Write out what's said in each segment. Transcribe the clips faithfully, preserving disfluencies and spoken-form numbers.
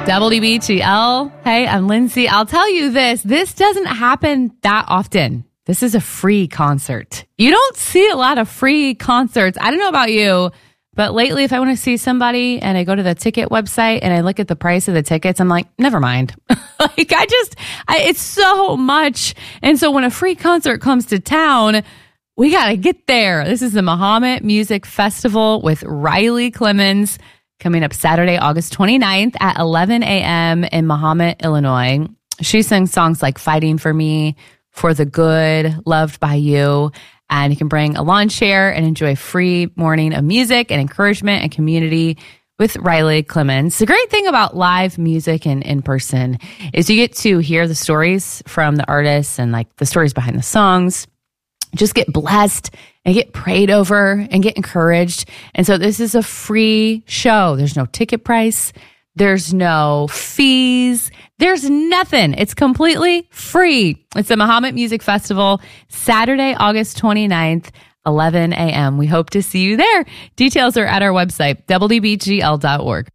W B G L. Hey, I'm Lindsay. I'll tell you this. This doesn't happen that often. This is a free concert. You don't see a lot of free concerts. I don't know about you, but lately if I want to see somebody and I go to the ticket website and I look at the price of the tickets, I'm like, never mind. Like I just, I, it's so much. And so when a free concert comes to town, we got to get there. This is the Mahomet Music Festival with Riley Clemmons, coming up Saturday, August twenty-ninth at eleven a.m. in Mahomet, Illinois. She sings songs like Fighting for Me, For the Good, Loved by You, and you can bring a lawn chair and enjoy a free morning of music and encouragement and community with Riley Clemmons. The great thing about live music and in person is you get to hear the stories from the artists and like the stories behind the songs. Just get blessed and get prayed over and get encouraged. And so this is a free show. There's no ticket price. There's no fees. There's nothing. It's completely free. It's the Mahomet Music Festival, Saturday, August twenty-ninth, eleven a.m. We hope to see you there. Details are at our website, w b g l dot org.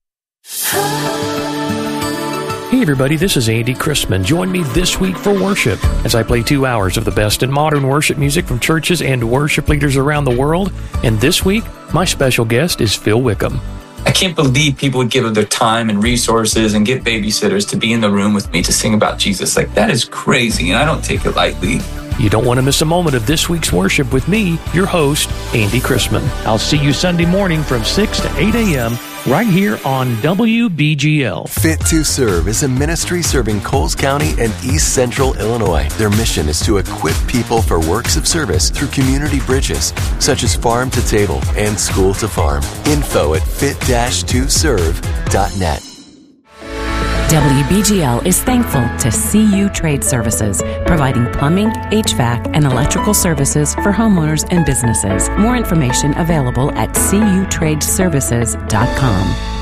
Hey everybody, this is Andy Christman. Join me this week for worship as I play two hours of the best in modern worship music from churches and worship leaders around the world. And this week, my special guest is Phil Wickham. I can't believe people would give of their time and resources and get babysitters to be in the room with me to sing about Jesus. Like, that is crazy, and I don't take it lightly. You don't want to miss a moment of this week's worship with me, your host, Andy Christman. I'll see you Sunday morning from six to eight a.m. right here on W B G L. Fit to Serve is a ministry serving Coles County and East Central Illinois. Their mission is to equip people for works of service through community bridges, such as farm to table and school to farm. Info at fit dash to serve dot net. W B G L is thankful to C U Trade Services, providing plumbing, H V A C, and electrical services for homeowners and businesses. More information available at c u trade services dot com.